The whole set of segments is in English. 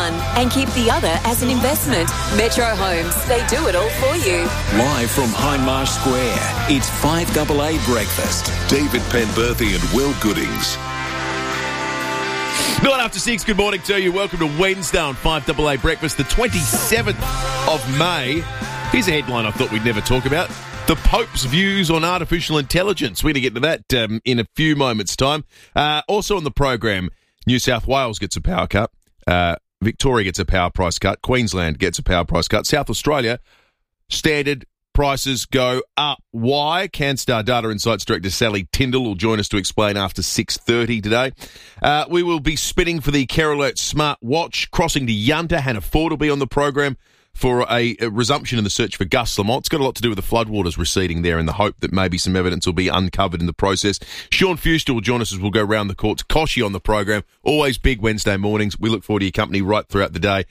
one and keep the other as an investment. Metro Homes, they do it all for you. Live from Hindmarsh Square, it's 5AA Breakfast. David Penberthy and Will Goodings. 9:06, good morning to you. Welcome to Wednesday on 5AA Breakfast, the 27th of May. Here's a headline I thought we'd never talk about. The Pope's views on artificial intelligence. We're going to get to that in a few moments' time. Also on the program, New South Wales gets a power cut. Victoria gets a power price cut. Queensland gets a power price cut. South Australia, standard prices go up. Why? CanStar Data Insights Director Sally Tyndall will join us to explain after 6:30 today. We will be spinning for the Care Alert Smart Watch. Crossing to Yunta, Hannah Ford will be on the program for a resumption in the search for Gus Lamont. It's got a lot to do with the floodwaters receding there and the hope that maybe some evidence will be uncovered in the process. Sean Fuster will join us as we'll go round the courts. Koshy on the program. Always big Wednesday mornings. We look forward to your company right throughout the day.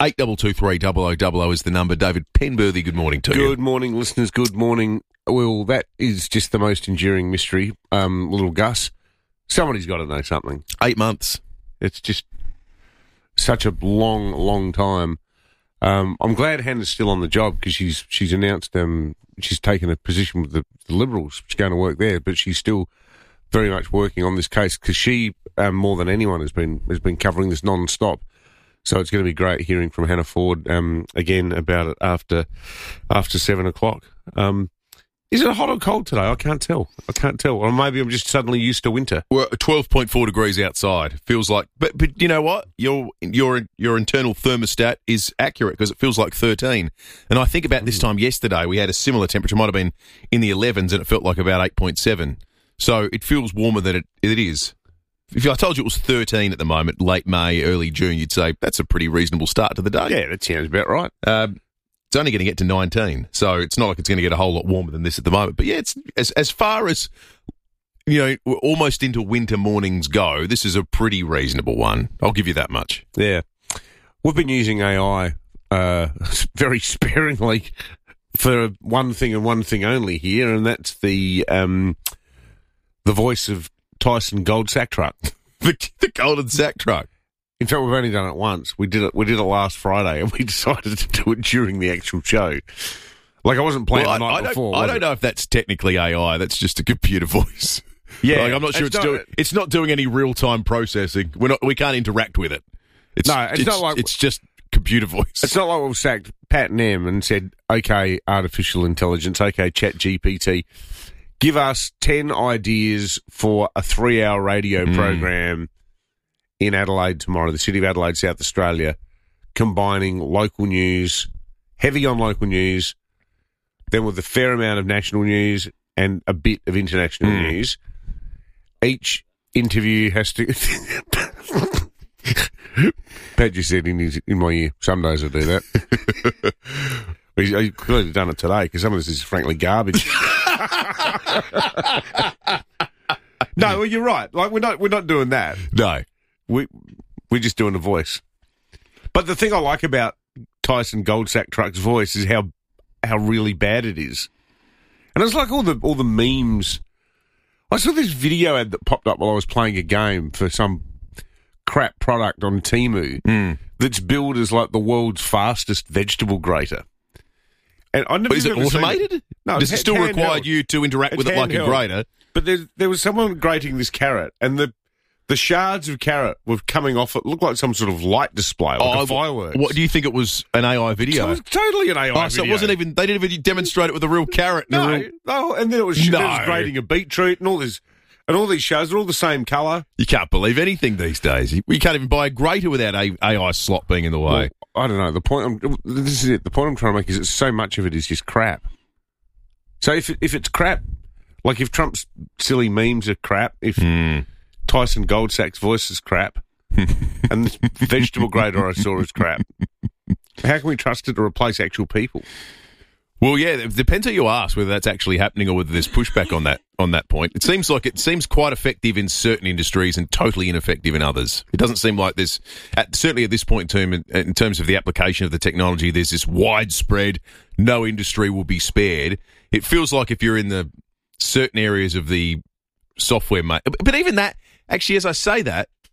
8223 is the number. David Penberthy, good morning to you. Good morning, listeners. Good morning. Well, that is just the most enduring mystery. Little Gus. Somebody's got to know something. 8 months. It's just such a long, long time. I'm glad Hannah's still on the job because she's announced she's taken a position with the Liberals. She's going to work there, but she's still very much working on this case because she, more than anyone, has been covering this non-stop. So it's going to be great hearing from Hannah Ford again about it after 7 o'clock. Is it hot or cold today? I can't tell. Or maybe I'm just suddenly used to winter. We're 12.4 degrees outside. Feels like, but you know what? Your internal thermostat is accurate because it feels like 13. And I think about this time yesterday, we had a similar temperature. Might have been in the 11s, and it felt like about 8.7. So it feels warmer than it is. If I told you it was 13 at the moment, late May, early June, you'd say that's a pretty reasonable start to the day. Yeah, that sounds about right. It's only going to get to 19, so it's not like it's going to get a whole lot warmer than this at the moment. But yeah, it's as far as, we're almost into winter mornings go, this is a pretty reasonable one. I'll give you that much. Yeah. We've been using AI very sparingly for one thing and one thing only here, and that's the voice of Tyson Gold Sack Truck. the Golden Sack Truck. In fact, we've only done it once. We did it last Friday, and we decided to do it during the actual show. Like, I wasn't playing the night before. I don't know if that's technically AI. That's just a computer voice. Yeah, I'm not sure it's not doing any real time processing. We can't interact with it. It's not like it's just computer voice. It's not like we sacked Pat and M and said, "Okay, artificial intelligence. Okay, Chat GPT. Give us 10 ideas for a 3-hour radio program in Adelaide tomorrow, the city of Adelaide, South Australia, combining local news, heavy on local news, then with a fair amount of national news and a bit of international news. Each interview has to..." Pat just said in my ear, some days I do that. He could have done it today because some of this is frankly garbage. No, well, you're right. Like, we're not doing that. No. We're just doing a voice. But the thing I like about Tyson Goldsack Truck's voice is how really bad it is. And it's like all the memes. I saw this video ad that popped up while I was playing a game for some crap product on Temu that's billed as like the world's fastest vegetable grater. And I never. Is it automated? No, does it still require you to interact with it like a grater? But there was someone grating this carrot, and the shards of carrot were coming off. It looked like some sort of light display, like a fireworks. What do you think it was? An AI video? It was totally an AI video. So it wasn't even. They didn't even demonstrate it with a real carrot. No, and then it was grating a beetroot and all this. And all these shows are all the same colour. You can't believe anything these days. You can't even buy a grater without AI slot being in the way. Well, I don't know. The point I'm trying to make is that so much of it is just crap. So if it's crap, like if Trump's silly memes are crap, if Tyson Goldsack's voice is crap, and this vegetable grater I saw is crap, how can we trust it to replace actual people? Well, yeah, it depends who you ask whether that's actually happening or whether there's pushback on that point. It seems quite effective in certain industries and totally ineffective in others. It doesn't seem like there's, certainly at this point in terms of the application of the technology, there's this widespread, no industry will be spared. It feels like if you're in the certain areas of the software, but even that, actually, as I say that,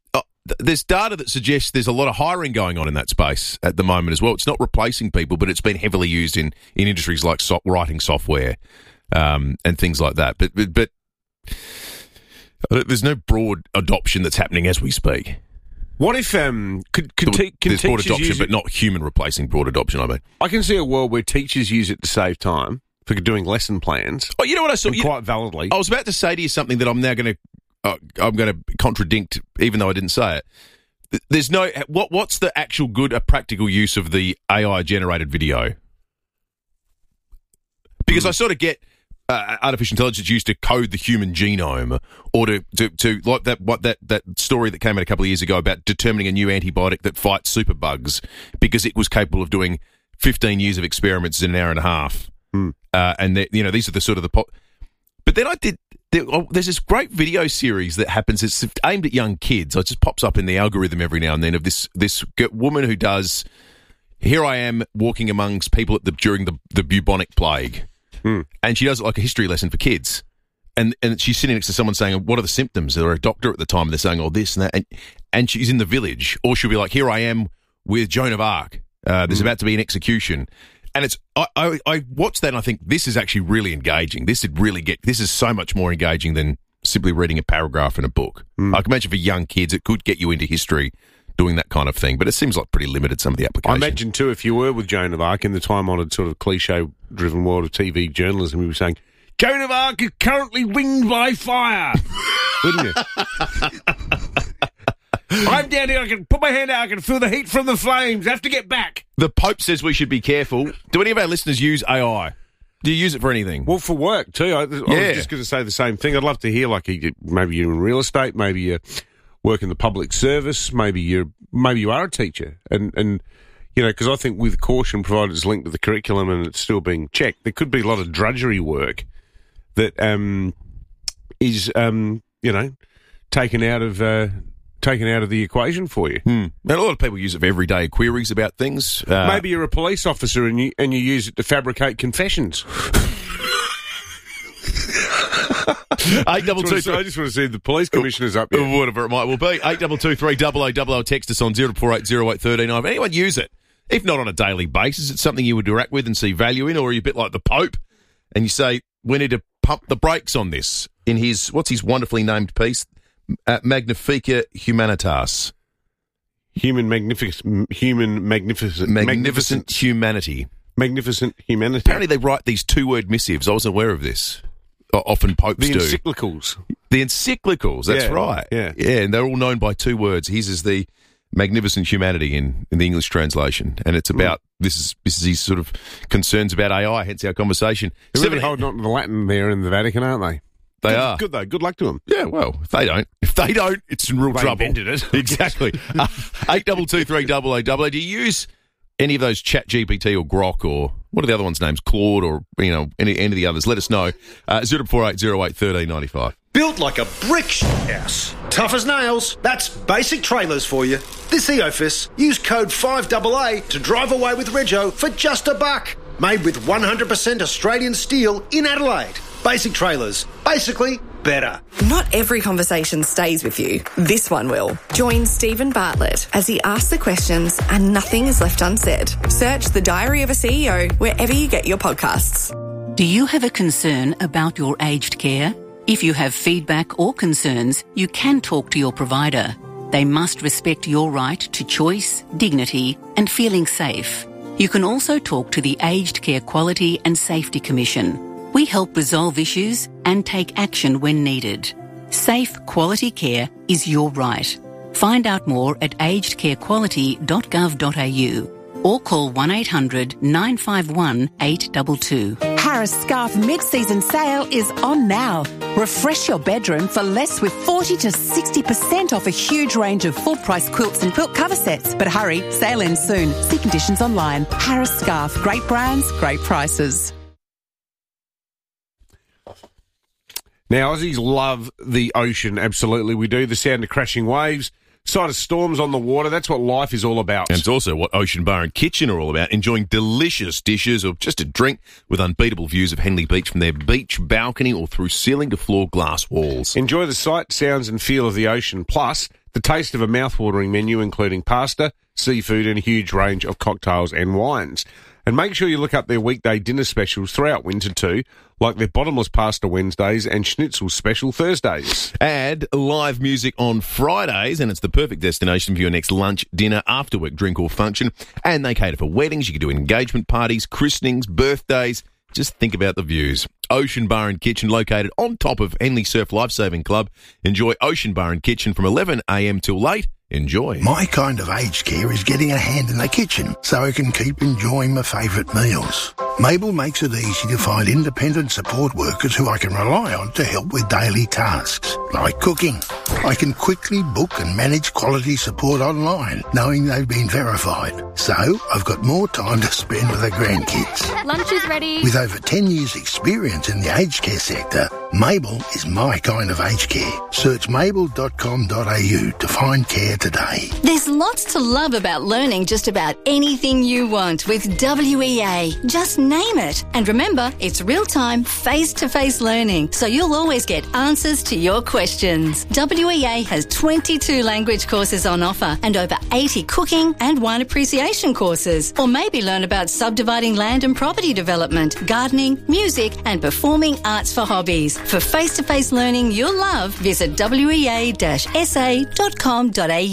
there's data that suggests there's a lot of hiring going on in that space at the moment as well. It's not replacing people, but it's been heavily used in industries like writing software and things like that. But there's no broad adoption that's happening as we speak. What if could there's broad teachers adoption, use but not human replacing broad adoption? I mean, I can see a world where teachers use it to save time for doing lesson plans. Oh, you know what I saw? Quite validly. I was about to say to you something that I'm now going to contradict, even though I didn't say it. There's no what's the actual good, practical use of the AI generated video? Because I sort of get artificial intelligence used to code the human genome, or to like that story that came out a couple of years ago about determining a new antibiotic that fights superbugs because it was capable of doing 15 years of experiments in an hour and a half. And these are the sort of but then there's this great video series that happens. It's aimed at young kids. It just pops up in the algorithm every now and then of this woman who does. Here I am walking amongst people during the bubonic plague. And she does it like a history lesson for kids. And she's sitting next to someone saying, what are the symptoms? They're a doctor at the time. And they're saying, this and that. And she's in the village. Or she'll be like, here I am with Joan of Arc. There's about to be an execution. And it's I watched that and I think this is actually really engaging. This is so much more engaging than simply reading a paragraph in a book. I can imagine for young kids it could get you into history doing that kind of thing, but it seems like pretty limited, some of the applications. I imagine, too, if you were with Joan of Arc in the time-honoured sort of cliche-driven world of TV journalism, we were saying, Joan of Arc is currently ringed by fire, wouldn't you? I'm down here, I can put my hand out, I can feel the heat from the flames, I have to get back. The Pope says we should be careful. Do any of our listeners use AI? Do you use it for anything? Well, for work, too. I was just going to say the same thing. I'd love to hear, like, maybe you're in real estate, maybe you're work in the public service, maybe you are a teacher, and because I think with caution, provided it's linked to the curriculum and it's still being checked, there could be a lot of drudgery work that is taken out of the equation for you. And a lot of people use it for everyday queries about things. Maybe you're a police officer and you use it to fabricate confessions. I just want to see the police commissioners up here. Whatever it might well be. 8223 text us on 04808113. If anyone use it, if not on a daily basis, it's something you would interact with and see value in, or are you a bit like the Pope and you say, we need to pump the brakes on this in what's his wonderfully named piece? Magnifica Humanitas. Magnificent humanity. Magnificent humanity. Apparently they write these 2-word missives. I wasn't aware of this. Often popes do. The encyclicals. The encyclicals, that's right. Yeah, and they're all known by 2 words. His is the magnificent humanity in the English translation, and it's about this is his sort of concerns about AI. Hence our conversation. They're really holding on to the Latin there in the Vatican, aren't they? They are good though. Good luck to them. Yeah, well, if they don't, it's in real trouble. Invented it Exactly. 8223 Do you use any of those ChatGPT or Grok or what are the other ones' names? Claude or any of the others? Let us know. 0480811395. Built like a brick house. Tough as nails. That's Basic Trailers for you. This EOFIS, use code 5AA to drive away with Rego for just $1. Made with 100% Australian steel in Adelaide. Basic Trailers. Basically better. Not every conversation stays with you. This one will. Join Stephen Bartlett as he asks the questions and nothing is left unsaid. Search The Diary of a CEO wherever you get your podcasts. Do you have a concern about your aged care? If you have feedback or concerns, you can talk to your provider. They must respect your right to choice, dignity, and feeling safe. You can also talk to the Aged Care Quality and Safety Commission. We help resolve issues and take action when needed. Safe, quality care is your right. Find out more at agedcarequality.gov.au or call 1-800-951-822. Harris Scarf mid-season sale is on now. Refresh your bedroom for less with 40 to 60% off a huge range of full-price quilts and quilt cover sets. But hurry, sale ends soon. See conditions online. Harris Scarf, great brands, great prices. Now, Aussies love the ocean, absolutely we do. The sound of crashing waves, sight of storms on the water, that's what life is all about. And it's also what Ocean Bar and Kitchen are all about, enjoying delicious dishes or just a drink with unbeatable views of Henley Beach from their beach balcony or through ceiling-to-floor glass walls. Enjoy the sight, sounds and feel of the ocean, plus the taste of a mouth-watering menu including pasta, seafood and a huge range of cocktails and wines. And make sure you look up their weekday dinner specials throughout winter too, like their bottomless pasta Wednesdays and schnitzel special Thursdays. Add live music on Fridays, and it's the perfect destination for your next lunch, dinner, after-work drink or function. And they cater for weddings. You can do engagement parties, christenings, birthdays. Just think about the views. Ocean Bar and Kitchen, located on top of Henley Surf Lifesaving Club. Enjoy Ocean Bar and Kitchen from 11 a.m. till late. Enjoy. My kind of aged care is getting a hand in the kitchen so I can keep enjoying my favourite meals. Mabel makes it easy to find independent support workers who I can rely on to help with daily tasks, like cooking. I can quickly book and manage quality support online, knowing they've been verified. So I've got more time to spend with the grandkids. Lunch is ready. With over 10 years' experience in the aged care sector, Mabel is my kind of aged care. Search mabel.com.au to find care today. There's lots to love about learning just about anything you want with WEA. Just name it. And remember, it's real-time, face-to-face learning, so you'll always get answers to your questions. WEA has 22 language courses on offer and over 80 cooking and wine appreciation courses. Or maybe learn about subdividing land and property development, gardening, music and performing arts for hobbies. For face-to-face learning you'll love, visit wea-sa.com.au.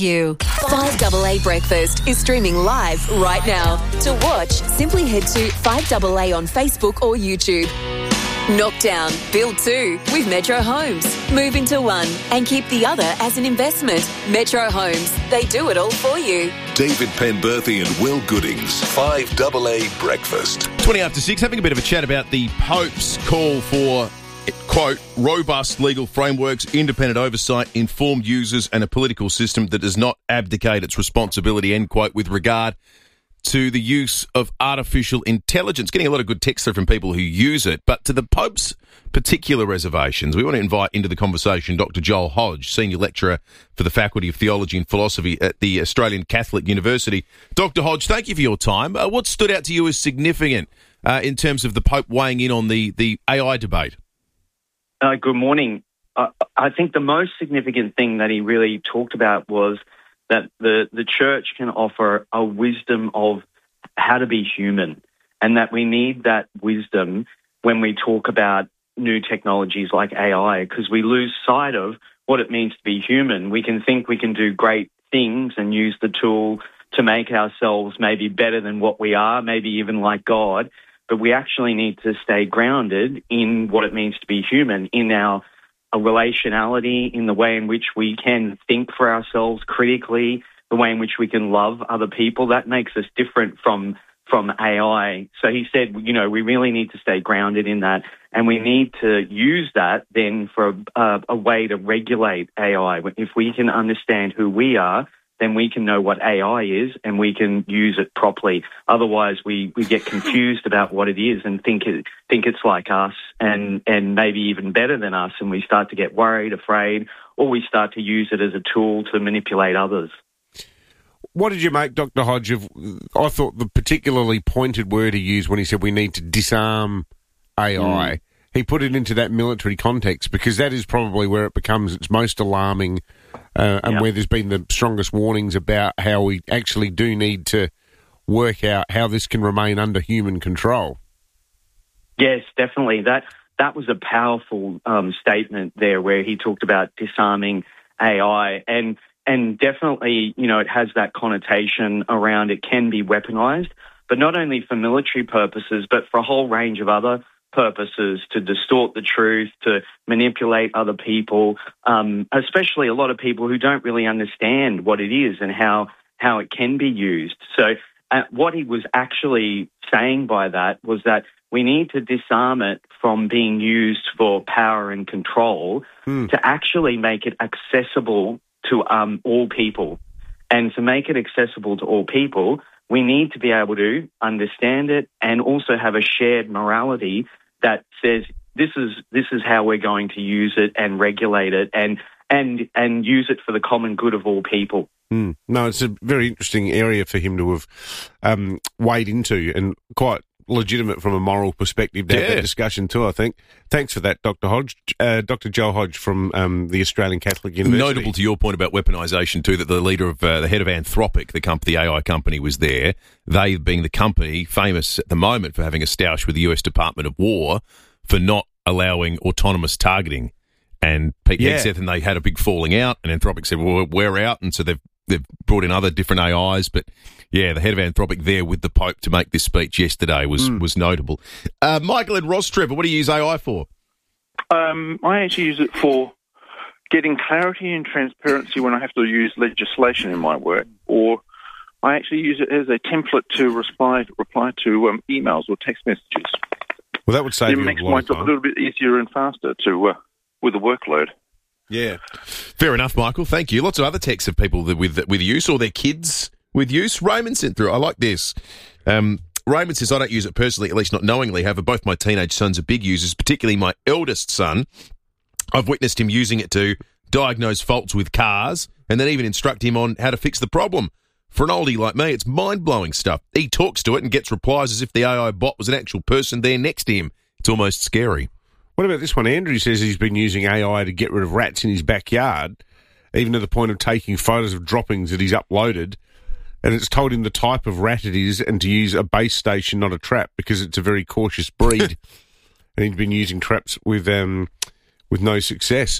5AA Breakfast is streaming live right now. To watch, simply head to 5AA on Facebook or YouTube. Knock down, build two with Metro Homes. Move into one and keep the other as an investment. Metro Homes, they do it all for you. David Penberthy and Will Goodings, 5AA Breakfast. 20 after 6, having a bit of a chat about the Pope's call for, quote, robust legal frameworks, independent oversight, informed users and a political system that does not abdicate its responsibility, end quote, with regard to the use of artificial intelligence. Getting a lot of good text through from people who use it. But to the Pope's particular reservations, we want to invite into the conversation Dr. Joel Hodge, Senior Lecturer for the Faculty of Theology and Philosophy at the Australian Catholic University. Dr. Hodge, thank you for your time. What stood out to you as significant in terms of the Pope weighing in on the AI debate? Good morning. I think the most significant thing that he really talked about was that the church can offer a wisdom of how to be human, and that we need that wisdom when we talk about new technologies like AI, because we lose sight of what it means to be human. We can think we can do great things and use the tool to make ourselves maybe better than what we are, maybe even like God, but we actually need to stay grounded in what it means to be human, in our relationality, in the way in which we can think for ourselves critically, the way in which we can love other people. That makes us different from AI. So he said, we really need to stay grounded in that, and we need to use that then for a way to regulate AI. If we can understand who we are, then we can know what AI is and we can use it properly. Otherwise, we get confused about what it is and think it's like us and maybe even better than us, and we start to get worried, afraid, or we start to use it as a tool to manipulate others. What did you make, Dr. Hodge, of, I thought, the particularly pointed word he used when he said we need to disarm AI? He put it into that military context because that is probably where it becomes its most alarming and where there's been the strongest warnings about how we actually do need to work out how this can remain under human control. Yes, definitely. That was a powerful statement there where he talked about disarming AI. And definitely, it has that connotation around it can be weaponized, but not only for military purposes, but for a whole range of other purposes, to distort the truth, to manipulate other people, especially a lot of people who don't really understand what it is and how it can be used. So what he was actually saying by that was that we need to disarm it from being used for power and control to actually make it accessible to all people. And to make it accessible to all people, we need to be able to understand it and also have a shared morality that says this is how we're going to use it and regulate it and use it for the common good of all people. No, it's a very interesting area for him to have wade into, and quite legitimate from a moral perspective to have that discussion too, I think. Thanks for that, Dr. Hodge. Dr. Joe Hodge from the Australian Catholic University. Notable to your point about weaponisation too, that the leader of the head of Anthropic, the AI company, was there. They being the company famous at the moment for having a stoush with the US Department of War for not allowing autonomous targeting. And Pete Hegseth and they had a big falling out, and Anthropic said, well, we're out, and so they've brought in other different AIs, but yeah, the head of Anthropic there with the Pope to make this speech yesterday was notable. Michael and Ross Trevor, what do you use AI for? I actually use it for getting clarity and transparency when I have to use legislation in my work, or I actually use it as a template to reply to emails or text messages. Well, that would save you a lot of time. It makes my job a little bit easier and faster with the workload. Yeah. Fair enough, Michael. Thank you. Lots of other texts of people with use or their kids with use. Raymond sent through. I like this. Raymond says, I don't use it personally, at least not knowingly. However, both my teenage sons are big users, particularly my eldest son. I've witnessed him using it to diagnose faults with cars and then even instruct him on how to fix the problem. For an oldie like me, it's mind-blowing stuff. He talks to it and gets replies as if the AI bot was an actual person there next to him. It's almost scary. What about this one? Andrew says he's been using AI to get rid of rats in his backyard, even to the point of taking photos of droppings that he's uploaded, and it's told him the type of rat it is and to use a base station, not a trap, because it's a very cautious breed. And he's been using traps with no success.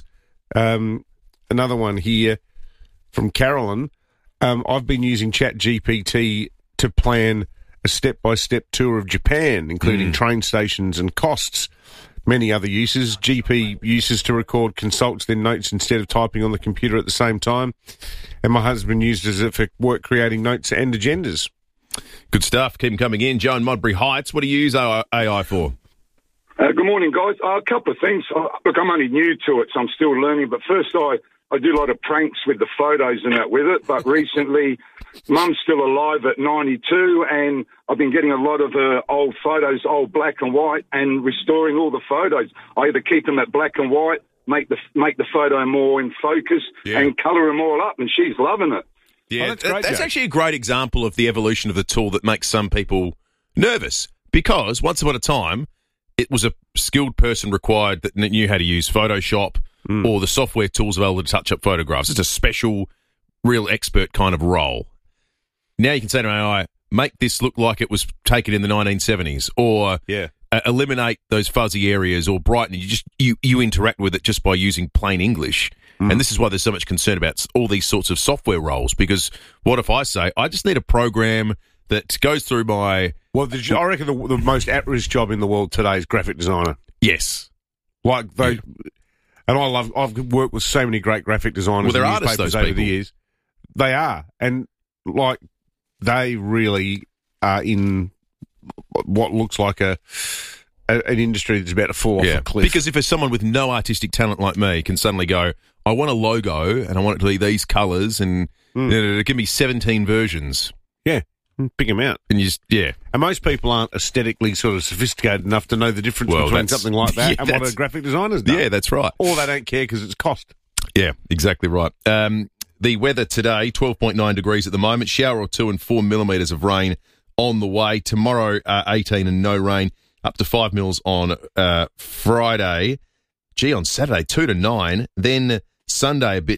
Another one here from Carolyn. I've been using ChatGPT to plan a step-by-step tour of Japan, including train stations and costs. Many other uses. GP uses to record consults, then notes instead of typing on the computer at the same time. And my husband uses it for work creating notes and agendas. Good stuff. Keep them coming in. Joe in Modbury Heights, what do you use AI for? Good morning, guys. A couple of things. Look, I'm only new to it, so I'm still learning. But first, I do a lot of pranks with the photos and that with it. But recently, Mum's still alive at 92, and I've been getting a lot of old photos, old black and white, and restoring all the photos. I either keep them at black and white, make the photo more in focus, and colour them all up, and she's loving it. Yeah, that's actually a great example of the evolution of the tool that makes some people nervous, because once upon a time, it was a skilled person required that knew how to use Photoshop or the software tools available to touch up photographs. It's a special, real expert kind of role. Now you can say to AI, make this look like it was taken in the 1970s, or eliminate those fuzzy areas, or brighten it. You interact with it just by using plain English. And this is why there's so much concern about all these sorts of software roles, because what if I say, I just need a program that goes through my... Well, I reckon the most at-risk job in the world today is graphic designer. Yes. Like, they... And I've worked with so many great graphic designers. Well, they're artists, those over people. The years. They are. And, like, they really are in what looks like an industry that's about to fall off a cliff. Because if there's someone with no artistic talent like me can suddenly go, I want a logo and I want it to be these colours, and it can be 17 versions. Yeah. Pick them out. And you just, And most people aren't aesthetically sort of sophisticated enough to know the difference between something like that and what a graphic designer's done. Yeah, that's right. Or they don't care because it's cost. Yeah, exactly right. The weather today, 12.9 degrees at the moment, shower or 2 and 4 millimetres of rain on the way. Tomorrow, 18 and no rain, up to 5 mils on Friday. On Saturday, 2 to 9. Then Sunday, a bit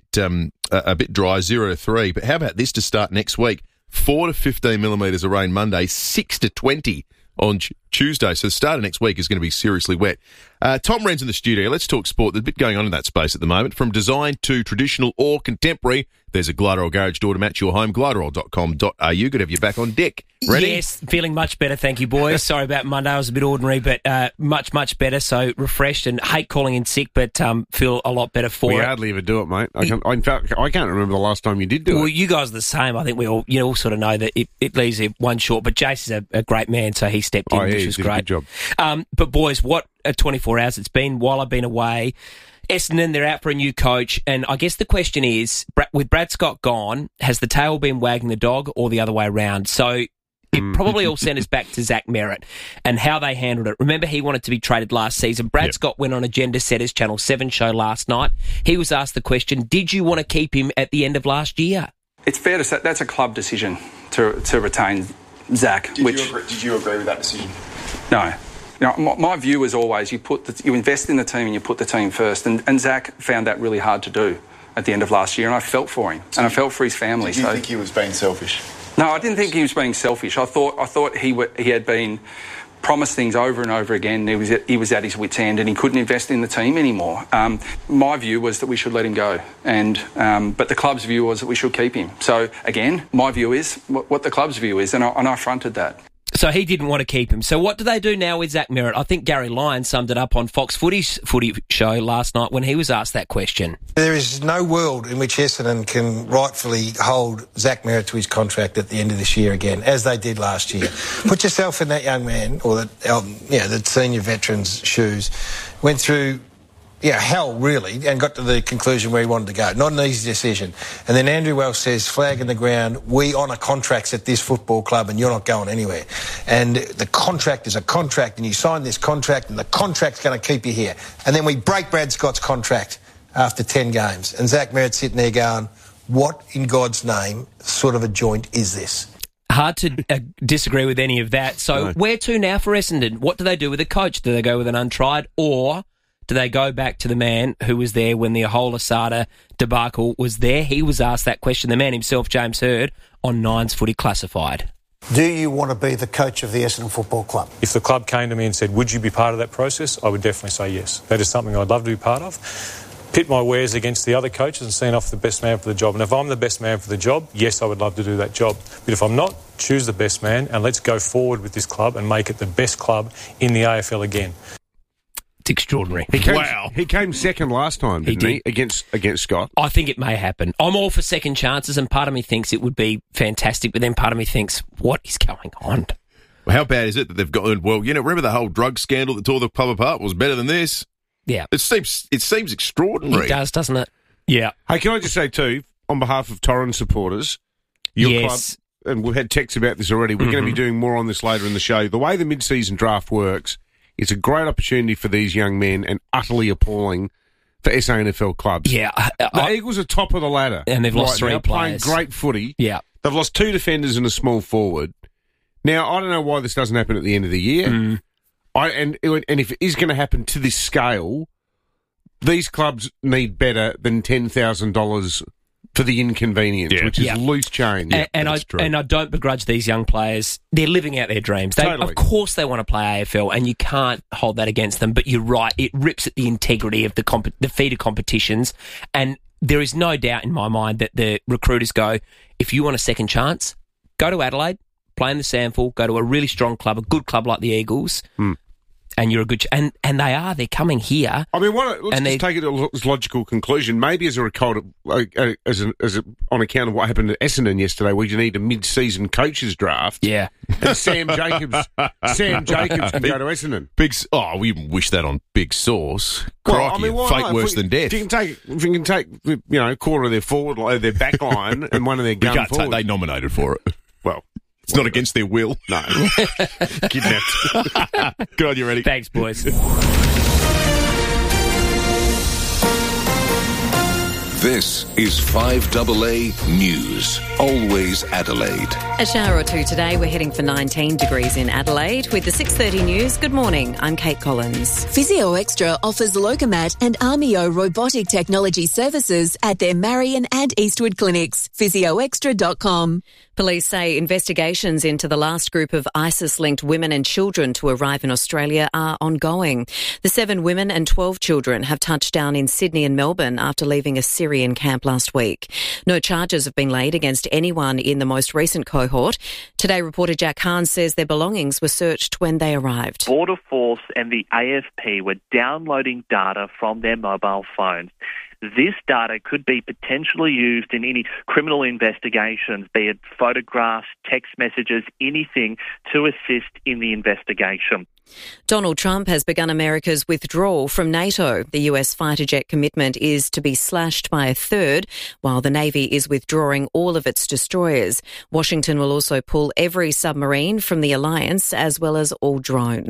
dry, 0 to 3. But how about this to start next week? 4 to 15 millimetres of rain Monday, 6 to 20 on Tuesday. So the start of next week is going to be seriously wet. Tom Wren's in the studio. Let's talk sport. There's a bit going on in that space at the moment. From design to traditional or contemporary, there's a Gliderol garage door to match your home. Gliderol.com.au. Good to have you back on deck. Ready? Yes, feeling much better, thank you, boys. Sorry about Monday, I was a bit ordinary, but much, much better. So refreshed, and hate calling in sick, but feel a lot better for it. We hardly ever do it, mate. In fact, I can't remember the last time you did do it. Well, you guys are the same. I think we all sort of know that it leaves it one short, but Jace is a great man, so he stepped in, which was great. Good job. But boys, what a 24 hours it's been while I've been away. Essendon, they're out for a new coach, and I guess the question is, with Brad Scott gone, has the tail been wagging the dog or the other way around? So it probably all centres back to Zach Merritt and how they handled it. Remember, he wanted to be traded last season. Brad Scott went on Agenda Setters Channel 7 show last night. He was asked the question, did you want to keep him at the end of last year? It's fair to say that's a club decision to retain Zach. Did you agree with that decision? No. You know, my view is always you invest in the team and you put the team first. And Zach found that really hard to do at the end of last year, and I felt for him, and I felt for his family. Did you think he was being selfish? No, I didn't think he was being selfish. I thought he had been promised things over and over again. He was at his wit's end, and he couldn't invest in the team anymore. My view was that we should let him go, but the club's view was that we should keep him. So again, my view is what the club's view is, and I fronted that. So he didn't want to keep him. So what do they do now with Zach Merrett? I think Gary Lyon summed it up on Fox Footy's footy show last night when he was asked that question. There is no world in which Essendon can rightfully hold Zach Merrett to his contract at the end of this year again, as they did last year. Put yourself in that young man, or the senior veteran's shoes. Went through hell, really, and got to the conclusion where he wanted to go. Not an easy decision. And then Andrew Welsh says, flag in the ground, we honour contracts at this football club and you're not going anywhere. And the contract is a contract, and you sign this contract and the contract's going to keep you here. And then we break Brad Scott's contract after 10 games. And Zach Merrett's sitting there going, what in God's name sort of a joint is this? Hard to disagree with any of that. So where to now for Essendon? What do they do with the coach? Do they go with an untried, or do they go back to the man who was there when the Ahold-Asada debacle was there? He was asked that question, the man himself, James Hird, on Nine's Footy Classified. Do you want to be the coach of the Essendon Football Club? If the club came to me and said, would you be part of that process? I would definitely say yes. That is something I'd love to be part of. Pit my wares against the other coaches and see off the best man for the job. And if I'm the best man for the job, yes, I would love to do that job. But if I'm not, choose the best man and let's go forward with this club and make it the best club in the AFL again. It's extraordinary. He came second last time, didn't he? Against Scott. I think it may happen. I'm all for second chances, and part of me thinks it would be fantastic, but then part of me thinks, what is going on? Well, how bad is it that they've gone, remember the whole drug scandal that tore the club apart was better than this? Yeah. It seems extraordinary. It does, doesn't it? Yeah. Hey, can I just say, too, on behalf of Torrens supporters, your club, and we've had texts about this already, we're going to be doing more on this later in the show. The way the mid-season draft works, it's a great opportunity for these young men and utterly appalling for SANFL clubs. Yeah. The Eagles are top of the ladder. And they've lost three players. players. Playing great footy. Yeah. They've lost 2 defenders and a small forward. Now, I don't know why this doesn't happen at the end of the year. And if it is going to happen to this scale, these clubs need better than $10,000 for the inconvenience, which is loose change. And I don't begrudge these young players. They're living out their dreams. Of course they want to play AFL, and you can't hold that against them. But you're right, it rips at the integrity of the feeder competitions. And there is no doubt in my mind that the recruiters go, if you want a second chance, go to Adelaide, play in the SANFL, go to a really strong club, a good club like the Eagles, and you're a good... and they're coming here. I mean, let's just take it to a logical conclusion. Maybe as a result on account of what happened at Essendon yesterday, we need a mid-season coaches draft. Yeah. And Sam Jacobs can go to Essendon. We wish that on Big Sauce. Well, Crikey, fate worse than death. If you can take a quarter of their forward, their back line, and one of their gun forward. They nominated for it. Well, it's not against their will. No. Kidnapped. Good on you, Reddy. Thanks, boys. This is 5AA News. Always Adelaide. A shower or two today. We're heading for 19 degrees in Adelaide. With the 6:30 news, good morning. I'm Kate Collins. Physio Extra offers Locomat and Armio robotic technology services at their Marion and Eastwood clinics. PhysioExtra.com. Police say investigations into the last group of ISIS-linked women and children to arrive in Australia are ongoing. The 7 women and 12 children have touched down in Sydney and Melbourne after leaving a Syrian camp last week. No charges have been laid against anyone in the most recent cohort. Today, reporter Jack Hahn says their belongings were searched when they arrived. Border Force and the AFP were downloading data from their mobile phones. This data could be potentially used in any criminal investigations, be it photographs, text messages, anything to assist in the investigation. Donald Trump has begun America's withdrawal from NATO. The US fighter jet commitment is to be slashed by a third, while the Navy is withdrawing all of its destroyers. Washington will also pull every submarine from the alliance, as well as all drones.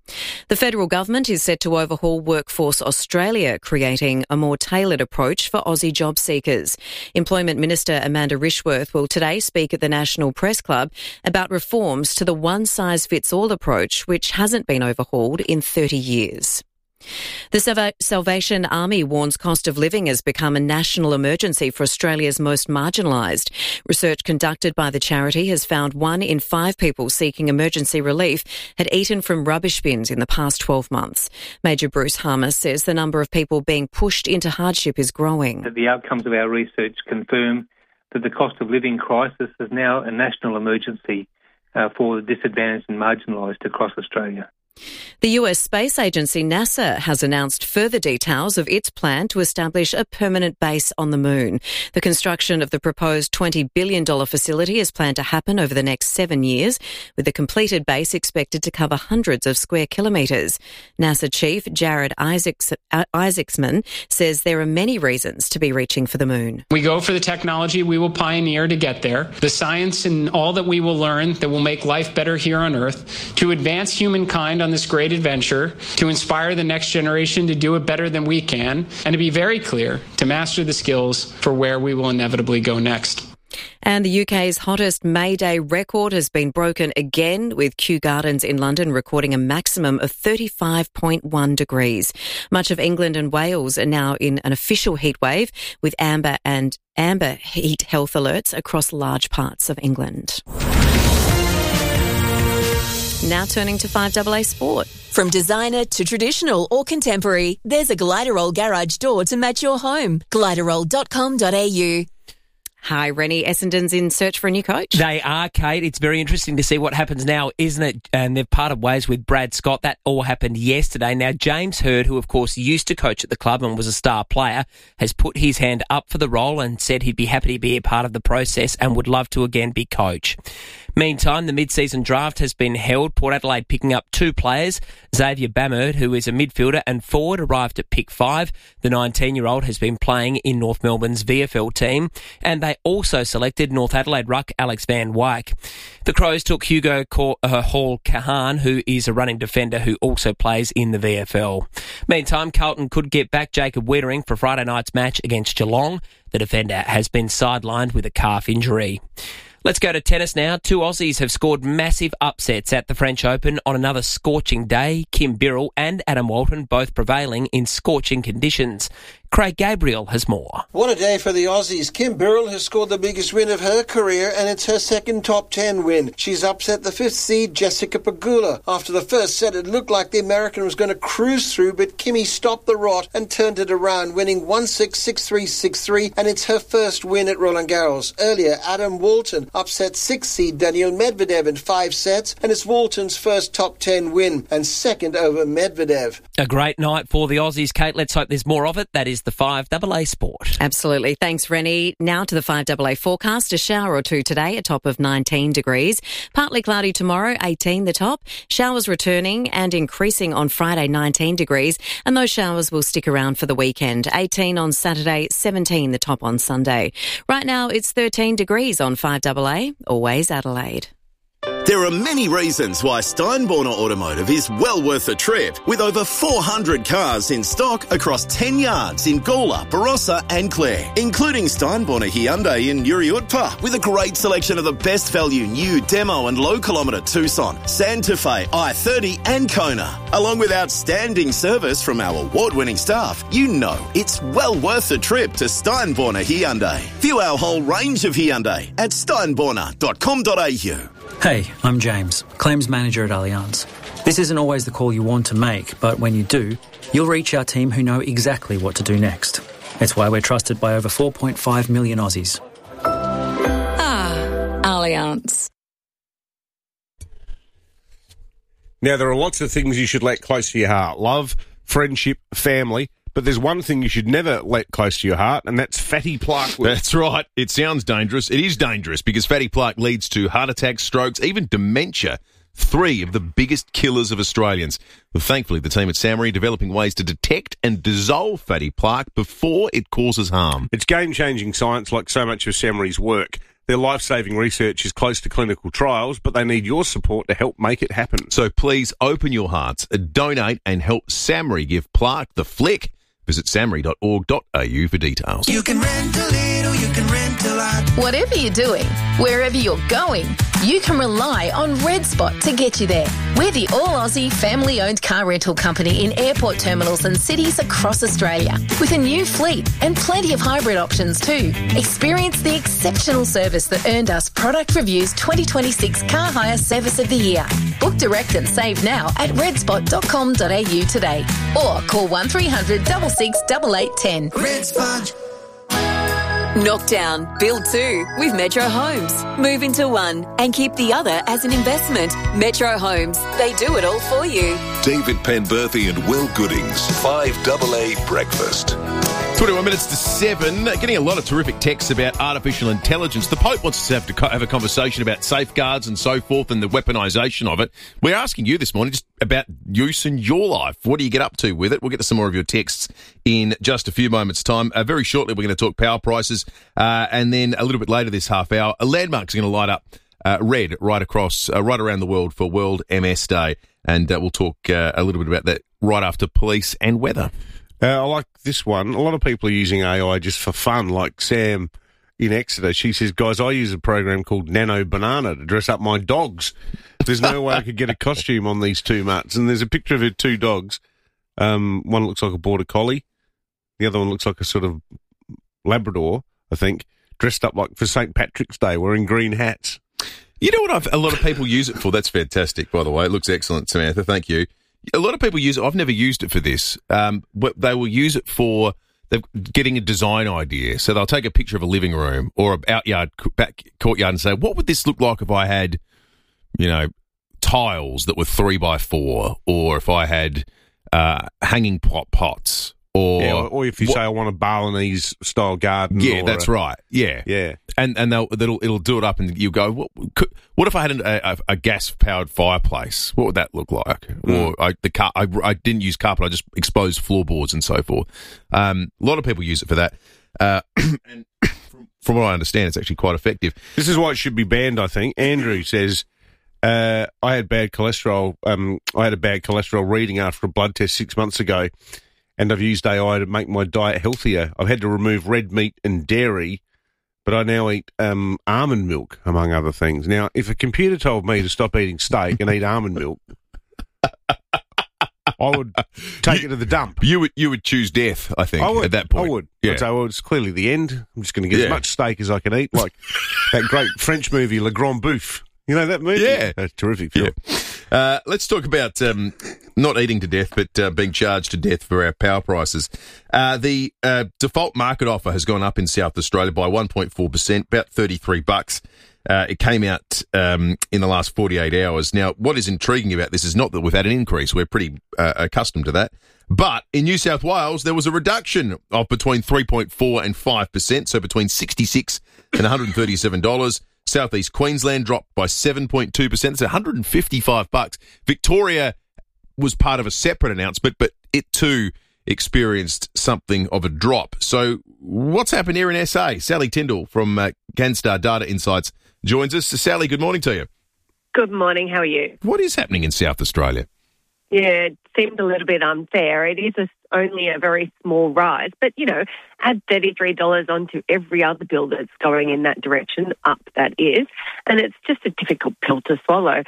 The federal government is set to overhaul Workforce Australia, creating a more tailored approach for Aussie job seekers. Employment Minister Amanda Rishworth will today speak at the National Press Club about reforms to the one-size-fits-all approach, which hasn't been overhauled in 30 years. The Salvation Army warns cost of living has become a national emergency for Australia's most marginalised. Research conducted by the charity has found 1 in 5 people seeking emergency relief had eaten from rubbish bins in the past 12 months. Major Bruce Harmer says the number of people being pushed into hardship is growing. The outcomes of our research confirm that the cost of living crisis is now a national emergency for the disadvantaged and marginalised across Australia. The US Space Agency NASA has announced further details of its plan to establish a permanent base on the moon. The construction of the proposed $20 billion facility is planned to happen over the next 7 years, with the completed base expected to cover hundreds of square kilometres. NASA Chief Jared Isaacman says there are many reasons to be reaching for the moon. We go for the technology we will pioneer to get there, the science and all that we will learn that will make life better here on Earth, to advance humankind on this great adventure, to inspire the next generation to do it better than we can, and to be very clear, to master the skills for where we will inevitably go next. And the UK's hottest May Day record has been broken again, with Kew Gardens in London recording a maximum of 35.1 degrees. Much of England and Wales are now in an official heatwave, with amber heat health alerts across large parts of England. Now turning to 5AA Sport. From designer to traditional or contemporary, there's a Gliderol garage door to match your home. Gliderol.com.au. Hi, Rennie. Essendon's in search for a new coach. They are, Kate. It's very interesting to see what happens now, isn't it? And they've parted ways with Brad Scott. That all happened yesterday. Now, James Hird, who of course used to coach at the club and was a star player, has put his hand up for the role and said he'd be happy to be a part of the process and would love to again be coach. Meantime, the mid-season draft has been held. Port Adelaide picking up 2 players. Xavier Bamerd, who is a midfielder and forward, arrived at pick 5. The 19-year-old has been playing in North Melbourne's VFL team. And they also selected North Adelaide ruck Alex Van Wyk. The Crows took Hugo Hall-Kahan, who is a running defender who also plays in the VFL. Meantime, Carlton could get back Jacob Wiedering for Friday night's match against Geelong. The defender has been sidelined with a calf injury. Let's go to tennis now. 2 Aussies have scored massive upsets at the French Open on another scorching day. Kim Birrell and Adam Walton both prevailing in scorching conditions. Craig Gabriel has more. What a day for the Aussies. Kim Birrell has scored the biggest win of her career, and it's her second top 10 win. She's upset the 5th seed Jessica Pegula. After the first set, it looked like the American was going to cruise through, but Kimmy stopped the rot and turned it around, winning 1-6, 6-3, 6-3, and it's her first win at Roland Garros. Earlier, Adam Walton upset 6th seed Daniil Medvedev in 5 sets, and it's Walton's first top 10 win and second over Medvedev. A great night for the Aussies, Kate. Let's hope there's more of it. That is the 5AA Sport. Absolutely. Thanks, Rennie. Now to the 5AA forecast. A shower or two today, a top of 19 degrees. Partly cloudy tomorrow, 18 the top. Showers returning and increasing on Friday, 19 degrees. And those showers will stick around for the weekend. 18 on Saturday, 17 the top on Sunday. Right now, it's 13 degrees on 5AA. Always Adelaide. There are many reasons why Steinborner Automotive is well worth a trip, with over 400 cars in stock across 10 yards in Gawler, Barossa and Clare, including Steinborner Hyundai in Uriutpa, with a great selection of the best value new demo and low kilometre Tucson, Santa Fe, i30 and Kona. Along with outstanding service from our award-winning staff, you know it's well worth a trip to Steinborner Hyundai. View our whole range of Hyundai at steinborner.com.au. Hey, I'm James, Claims Manager at Allianz. This isn't always the call you want to make, but when you do, you'll reach our team who know exactly what to do next. It's why we're trusted by over 4.5 million Aussies. Allianz. Now, there are lots of things you should let close to your heart. Love, friendship, family. But there's one thing you should never let close to your heart, and that's fatty plaque. That's right. It sounds dangerous. It is dangerous because fatty plaque leads to heart attacks, strokes, even dementia. 3 of the biggest killers of Australians. Well, thankfully, the team at Samari are developing ways to detect and dissolve fatty plaque before it causes harm. It's game-changing science like so much of Samari's work. Their life-saving research is close to clinical trials, but they need your support to help make it happen. So please open your hearts, donate and help SAMRI give Plaque the flick. Visit samri.org.au for details. You can rent a little, you can rent a lot. Whatever you're doing, wherever you're going, you can rely on Red Spot to get you there. We're the all-Aussie family-owned car rental company in airport terminals and cities across Australia, with a new fleet and plenty of hybrid options too. Experience the exceptional service that earned us Product Review's 2026 Car Hire Service of the Year. Book direct and save now at redspot.com.au today, or call 1300 66 8810. Red Spot. Knockdown, build two with Metro Homes. Move into one and keep the other as an investment. Metro Homes, they do it all for you. David Penberthy and Will Goodings, 5AA Breakfast. 21 minutes to 7. Getting a lot of terrific texts about artificial intelligence. The Pope wants us to have a conversation about safeguards and so forth and the weaponisation of it. We're asking you this morning just about use in your life. What do you get up to with it? We'll get to some more of your texts in just a few moments' time. Very shortly, we're going to talk power prices. And then a little bit later this half hour, a landmark's going to light up red right across, right around the world for World MS Day. And we'll talk a little bit about that right after police and weather. I like this one. A lot of people are using AI just for fun, like Sam in Exeter. She says, guys, I use a program called Nano Banana to dress up my dogs. There's no way I could get a costume on these two mutts. And there's a picture of her two dogs. One looks like a border collie. The other one looks like a sort of Labrador, I think, dressed up like for St. Patrick's Day, wearing green hats. You know what a lot of people use it for? That's fantastic, by the way. It looks excellent, Samantha. Thank you. A lot of people use it. I've never used it for this, but they will use it for getting a design idea. So they'll take a picture of a living room or a back courtyard and say, what would this look like if I had, tiles that were 3x4, or if I had hanging pots? Or if you say I want a Balinese style garden. Yeah, that's right. Yeah, yeah. And it'll do it up, and you go, what if I had a gas powered fireplace? What would that look like? Or I didn't use carpet. I just exposed floorboards and so forth. A lot of people use it for that. And from what I understand, it's actually quite effective. This is why it should be banned, I think. Andrew says, I had bad cholesterol. I had a bad cholesterol reading after a blood test 6 months ago. And I've used AI to make my diet healthier. I've had to remove red meat and dairy, but I now eat almond milk, among other things. Now, if a computer told me to stop eating steak and eat almond milk, I would take it to the dump. You would choose death, I think, at that point. I would. Yeah. I'd say, well, it's clearly the end. I'm just going to get as much steak as I can eat, like that great French movie, Le Grand Bouffe. You know that movie? Yeah. That's terrific film. Yeah. Let's talk about not eating to death, but being charged to death for our power prices. The default market offer has gone up in South Australia by 1.4%, about $33. It came out in the last 48 hours. Now, what is intriguing about this is not that we've had an increase. We're pretty accustomed to that. But in New South Wales, there was a reduction of between 3.4 and 5%, so between $66 and $137. Southeast Queensland dropped by 7.2%. It's $155. Victoria was part of a separate announcement, but it too experienced something of a drop. So what's happened here in SA? Sally Tyndall from Canstar Data Insights joins us. Sally, good morning to you. Good morning. How are you? What is happening in South Australia? Yeah, it seemed a little bit unfair. It is only a very small rise, but, add $33 onto every other bill that's going in that direction, up that is, and it's just a difficult pill to swallow.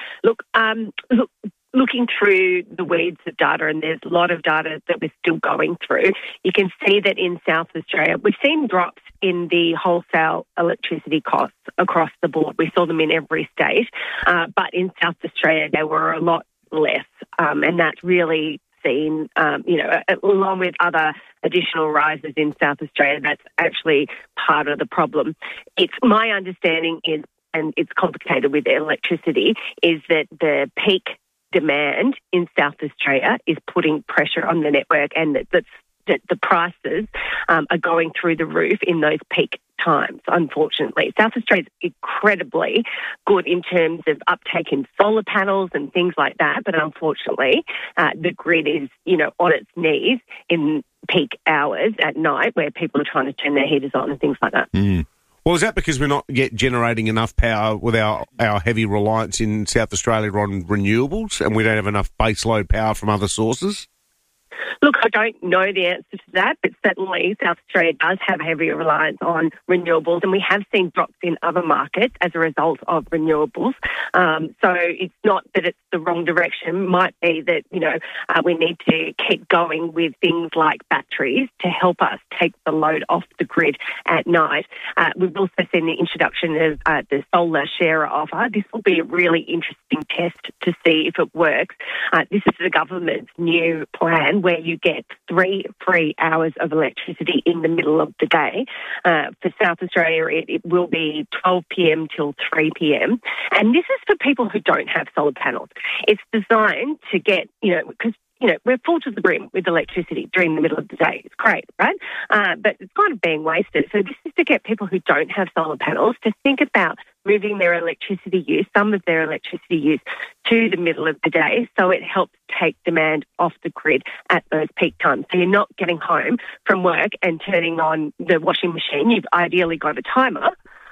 Looking through the weeds of data, and there's a lot of data that we're still going through, you can see that in South Australia, we've seen drops in the wholesale electricity costs across the board. We saw them in every state, but in South Australia, they were a lot less, and that's really seen, along with other additional rises in South Australia, that's actually part of the problem. It's my understanding is, and it's complicated with electricity, is that the peak demand in South Australia is putting pressure on the network, and that the prices are going through the roof in those peak times, unfortunately. South Australia is incredibly good in terms of uptake in solar panels and things like that, but unfortunately the grid is, on its knees in peak hours at night where people are trying to turn their heaters on and things like that. Well, is that because we're not yet generating enough power with our heavy reliance in South Australia on renewables, and we don't have enough baseload power from other sources? Look, I don't know the answer to that, but certainly South Australia does have heavy reliance on renewables, and we have seen drops in other markets as a result of renewables. So it's not that it's the wrong direction. It might be that, we need to keep going with things like batteries to help us take the load off the grid at night. We've also seen the introduction of the solar sharer offer. This will be a really interesting test to see if it works. This is the government's new plan where you get 3 free hours of electricity in the middle of the day. For South Australia, it will be 12 p.m. till 3 p.m. And this is for people who don't have solar panels. It's designed to get, because we're full to the brim with electricity during the middle of the day. It's great, right? But it's kind of being wasted. So this is to get people who don't have solar panels to think about moving their electricity use, some of their electricity use, to the middle of the day, so it helps take demand off the grid at those peak times. So you're not getting home from work and turning on the washing machine. You've ideally got a timer,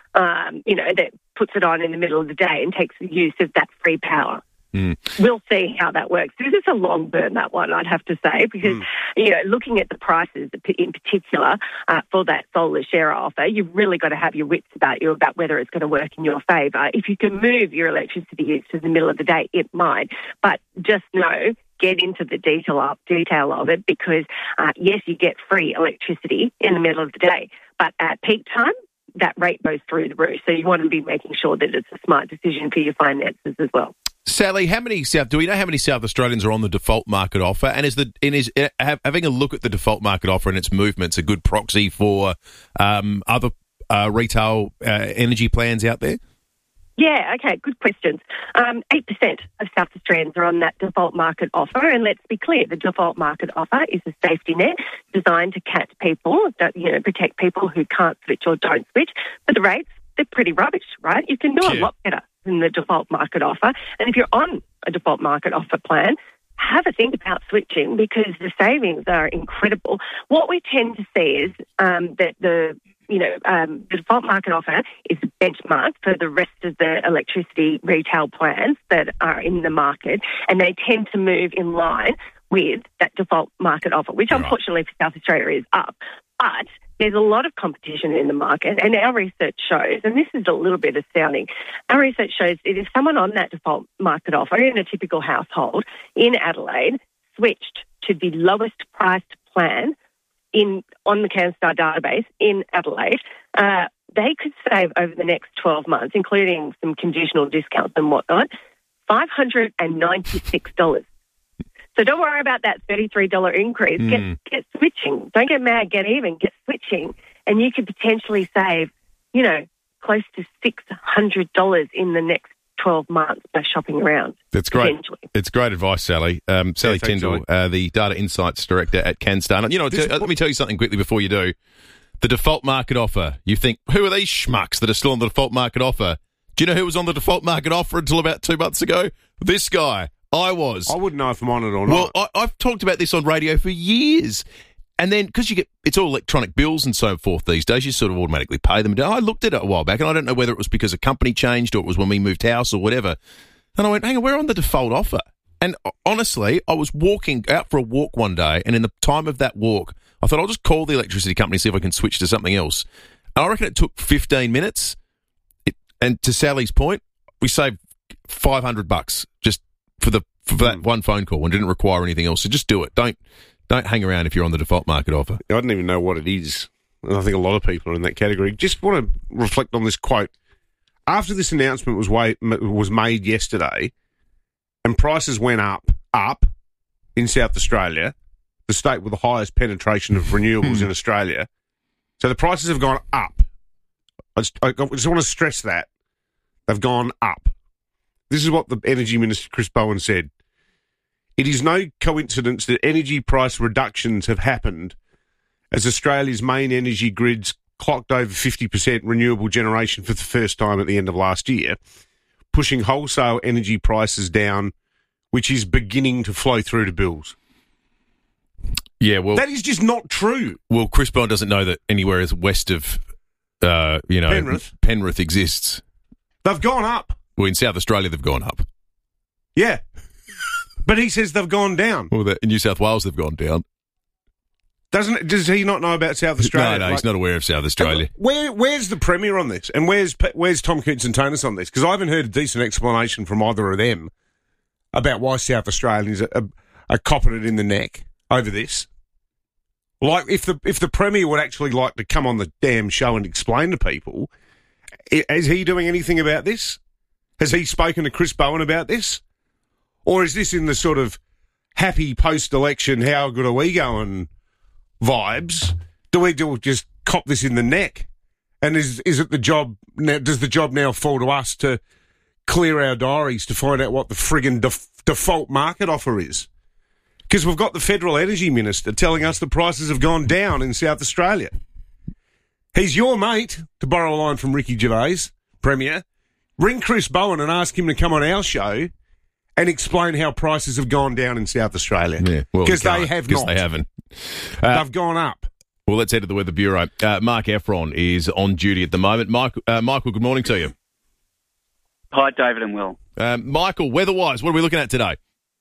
that puts it on in the middle of the day and takes use of that free power. We'll see how that works. This is a long burn, that one, I'd have to say, because, looking at the prices in particular for that solar share offer, you've really got to have your wits about you about whether it's going to work in your favour. If you can move your electricity use to the middle of the day, it might. But just know, get into the detail of it, because, yes, you get free electricity in the middle of the day, but at peak time, that rate goes through the roof. So you want to be making sure that it's a smart decision for your finances as well. Sally, do we know how many South Australians are on the default market offer? And is having a look at the default market offer and its movements a good proxy for other retail energy plans out there? Yeah, okay, good questions. 8% of South Australians are on that default market offer, and let's be clear, the default market offer is a safety net designed to catch people, protect people who can't switch or don't switch. But the rates, they're pretty rubbish, right? You can do a lot better than the default market offer. And if you're on a default market offer plan, have a think about switching, because the savings are incredible. What we tend to see is that the default market offer is a benchmark for the rest of the electricity retail plans that are in the market, and they tend to move in line with that default market offer, which unfortunately for South Australia is up. But there's a lot of competition in the market, and our research shows, and this is a little bit astounding, our research shows that if someone on that default market offer in a typical household in Adelaide switched to the lowest priced plan on the CanStar database in Adelaide, they could save over the next 12 months, including some conditional discounts and whatnot, $596. So don't worry about that $33 increase. Get switching. Don't get mad, get even, get switching. And you could potentially save, close to $600 in the next 12 months by shopping around. That's great. It's great advice, Sally. Sally Tyndall, the Data Insights Director at CanStar. Let me tell you something quickly before you do. The default market offer. You think, who are these schmucks that are still on the default market offer? Do you know who was on the default market offer until about 2 months ago? This guy. I wouldn't know if I'm on it or not. Well, I've talked about this on radio for years. And then, because it's all electronic bills and so forth these days, you sort of automatically pay them. I looked at it a while back, and I don't know whether it was because a company changed or it was when we moved house or whatever. And I went, hang on, we're on the default offer. And honestly, I was walking out for a walk one day, and in the time of that walk, I thought I'll just call the electricity company, see if I can switch to something else. And I reckon it took 15 minutes. And to Sally's point, we saved $500 just for that one phone call and didn't require anything else. So just do it. Don't hang around if you're on the default market offer. I don't even know what it is. And I think a lot of people are in that category. Just want to reflect on this quote. After this announcement was made yesterday and prices went up in South Australia, the state with the highest penetration of renewables in Australia, so the prices have gone up. I just want to stress that. They've gone up. This is what the Energy Minister, Chris Bowen, said. It is no coincidence that energy price reductions have happened as Australia's main energy grids clocked over 50% renewable generation for the first time at the end of last year, pushing wholesale energy prices down, which is beginning to flow through to bills. Yeah, well... That is just not true. Well, Chris Bowen doesn't know that anywhere west of Penrith exists. They've gone up. Well, in South Australia, they've gone up. Yeah. But he says they've gone down. Well, in New South Wales, they've gone down. Does he not know about South Australia? No, he's not aware of South Australia. Where's the Premier on this? And where's Tom Koutsantonis on this? Because I haven't heard a decent explanation from either of them about why South Australians are copping it in the neck over this. Like, if the Premier would actually like to come on the damn show and explain to people, is he doing anything about this? Has he spoken to Chris Bowen about this? Or is this in the sort of happy post-election, how good are we going vibes? Do we just cop this in the neck? And is it the job now? Does the job now fall to us to clear our diaries to find out what the friggin' default market offer is? Because we've got the Federal Energy Minister telling us the prices have gone down in South Australia. He's your mate, to borrow a line from Ricky Gervais, Premier. Ring Chris Bowen and ask him to come on our show and explain how prices have gone down in South Australia. Yeah, well, because they have not. Because they haven't. They've gone up. Well, let's head to the Weather Bureau. Mark Efron is on duty at the moment. Michael, good morning to you. Hi, David and Will. Michael, weather-wise, what are we looking at today?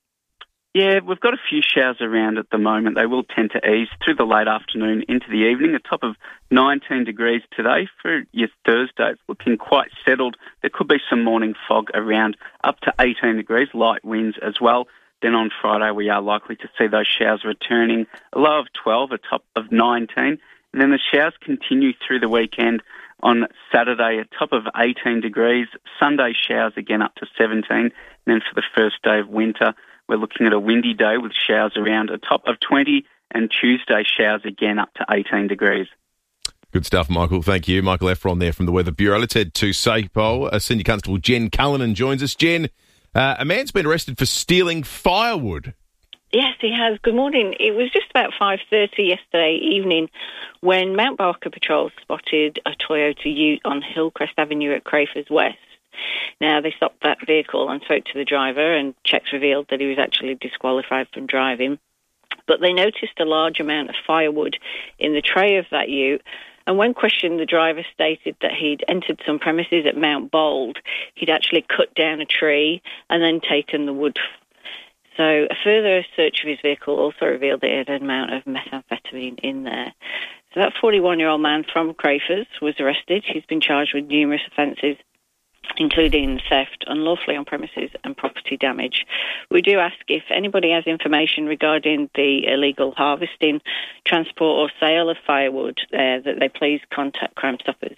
Yeah, we've got a few showers around at the moment. They will tend to ease through the late afternoon into the evening. A top of 19 degrees today for your Thursday. It's looking quite settled. There could be some morning fog around, up to 18 degrees, light winds as well. Then on Friday, we are likely to see those showers returning. A low of 12, a top of 19. And then the showers continue through the weekend. On Saturday, a top of 18 degrees. Sunday, showers again up to 17. And then for the first day of winter, we're looking at a windy day with showers around a top of 20, and Tuesday showers again up to 18 degrees. Good stuff, Michael. Thank you. Michael Efron there from the Weather Bureau. Let's head to SAPO. Senior Constable Jen Cullinan joins us. Jen, a man's been arrested for stealing firewood. Yes, he has. Good morning. It was just about 5:30 yesterday evening when Mount Barker Patrol spotted a Toyota Ute on Hillcrest Avenue at Crayford West. Now, they stopped that vehicle and spoke to the driver, and checks revealed that he was actually disqualified from driving. But they noticed a large amount of firewood in the tray of that ute, and when questioned, the driver stated that he'd entered some premises at Mount Bold. He'd actually cut down a tree and then taken the wood. So a further search of his vehicle also revealed that it had an amount of methamphetamine in there. So that 41-year-old man from Crayford was arrested. He's been charged with numerous offences, including theft, unlawfully on premises, and property damage. We do ask if anybody has information regarding the illegal harvesting, transport or sale of firewood, that they please contact Crime Stoppers,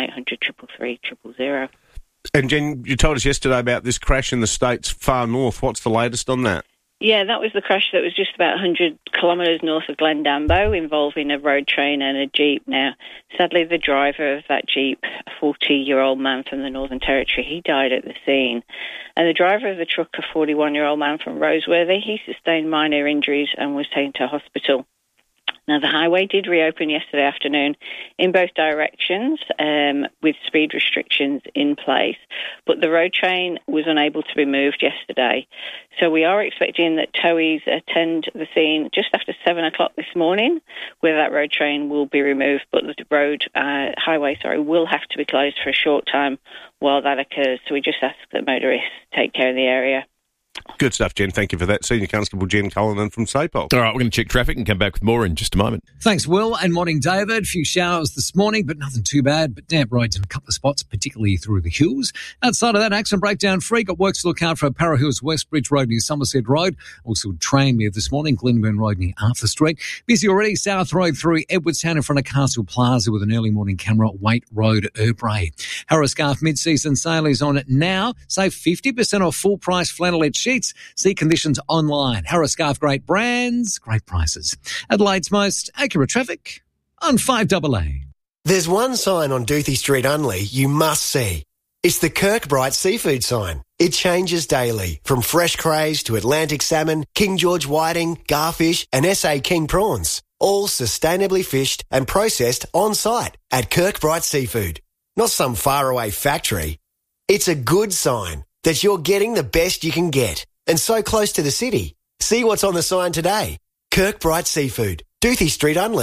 1-800-333-000. And Jen, you told us yesterday about this crash in the States far north. What's the latest on that? Yeah, that was the crash that was just about 100 kilometres north of Glendambo, involving a road train and a Jeep. Now, sadly, the driver of that Jeep, a 40-year-old man from the Northern Territory, he died at the scene. And the driver of the truck, a 41-year-old man from Roseworthy, he sustained minor injuries and was taken to hospital. Now, the highway did reopen yesterday afternoon in both directions with speed restrictions in place, but the road train was unable to be moved yesterday. So we are expecting that towies attend the scene just after 7 o'clock this morning, where that road train will be removed, but the highway will have to be closed for a short time while that occurs. So we just ask that motorists take care of the area. Good stuff, Jen. Thank you for that. Senior Constable Jen Cullinan from SAPO. All right, we're going to check traffic and come back with more in just a moment. Thanks, Will, and morning, David. A few showers this morning, but nothing too bad. But damp roads in a couple of spots, particularly through the hills. Outside of that, accident breakdown free. Got works to look out for Para Hills West Bridge Road near Somerset Road. Also, train there this morning, Glenburn Road near Arthur Street. Busy already, South Road through Edwardstown in front of Castle Plaza with an early morning camera. Waite Road, Erbray. Harrow Scarf mid-season sale is on it now. Save 50% off full price flannelette sheets. See conditions online. Harrow Scarf, great brands, great prices. Adelaide's most accurate traffic on 5AA. There's one sign on Doothie Street, Unley, you must see. It's the Kirkbride seafood sign. It changes daily, from fresh crays to Atlantic salmon, King George whiting, garfish and SA King prawns. All sustainably fished and processed on site at Kirkbride Seafood. Not some faraway factory. It's a good sign that you're getting the best you can get. And so close to the city. See what's on the sign today. Kirkbride Seafood, Doothie Street, Unley.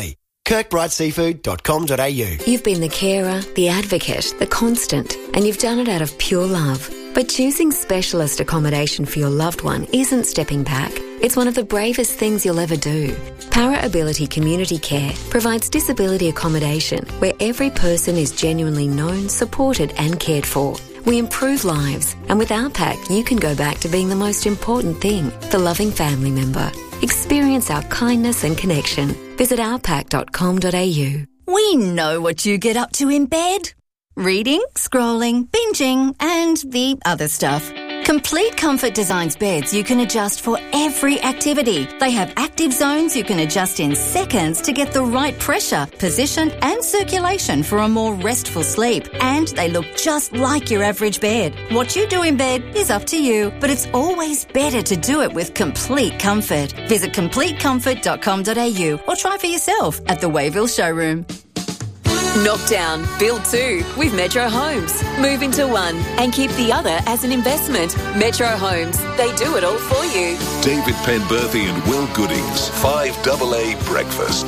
kirkbrightseafood.com.au. You've been the carer, the advocate, the constant, and you've done it out of pure love. But choosing specialist accommodation for your loved one isn't stepping back. It's one of the bravest things you'll ever do. Para Ability Community Care provides disability accommodation where every person is genuinely known, supported and cared for. We improve lives, and with our pack, you can go back to being the most important thing, the loving family member. Experience our kindness and connection. Visit ourpack.com.au. We know what you get up to in bed. Reading, scrolling, binging, and the other stuff. Complete Comfort designs beds you can adjust for every activity. They have active zones you can adjust in seconds to get the right pressure, position and circulation for a more restful sleep. And they look just like your average bed. What you do in bed is up to you, but it's always better to do it with Complete Comfort. Visit CompleteComfort.com.au or try for yourself at the Wayville showroom. Knock down, build two with Metro Homes. Move into one and keep the other as an investment. Metro Homes, they do it all for you. David Penberthy and Will Goodings, 5AA Breakfast.